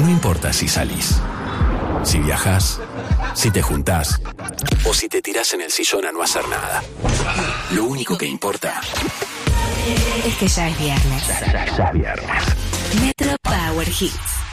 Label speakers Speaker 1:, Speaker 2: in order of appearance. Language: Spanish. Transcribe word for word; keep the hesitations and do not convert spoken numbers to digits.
Speaker 1: No importa si salís, si viajás, si te juntás o si te tirás en el sillón a no hacer nada. Lo único que importa
Speaker 2: es que ya es viernes.
Speaker 1: Ya, ya, ya es viernes.
Speaker 2: Metro Power Hits.